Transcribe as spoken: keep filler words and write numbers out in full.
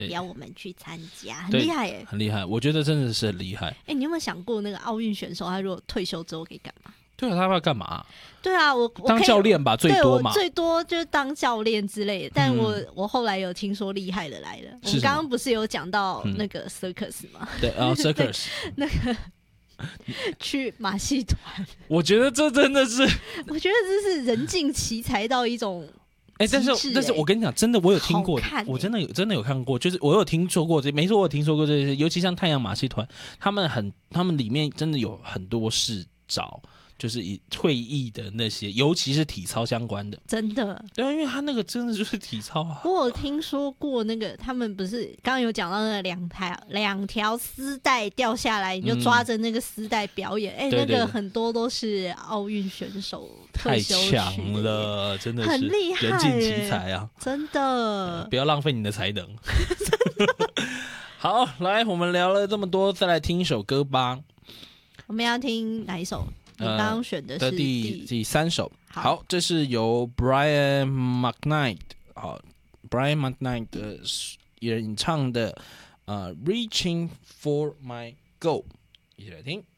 邀我们去参加，很厉害耶， 很厉害，我觉得真的是很厉害。 哎、欸，你有没有想过那个奥运选手他如果退休之后可以干嘛？ 对啊，他要干嘛？ 对啊，我我当教练吧，最多嘛， 最多就是当教练之类的。但我、嗯、我后来有听说厉害的来了，我们刚刚不是有讲到那个 circus 吗？ 嗯、对啊、哦、，circus 那个去马戏团， 我觉得这真的是， 我觉得这是人尽其才到一种。 哎、欸，但是、欸、但是我跟你讲，真的我有听过，欸、我真的有真的有看过，就是我有听说过这，没错，我有听说过这些，尤其像太阳马戏团，他们很，他们里面真的有很多事找。就是以退役的那些，尤其是体操相关的， 真的， 对啊，因为他那个真的就是体操啊。 我有听说过那个，他们不是刚刚有讲到那个两条两条丝带掉下来，你就抓着那个丝带表演，哎、嗯欸，那个很多都是奥运选手退休去， 太强了，真的是很厉害， 人尽其才啊， 真的， 不要浪费你的才能。好，来，我们聊了这么多，再来听一首歌吧。 我们要听哪一首？你刚刚选的是、 呃、第第三首，好，好，这是由 Brian McKnight 好 Brian McKnight 的演唱的呃 Reaching for My Goal， 一起来听。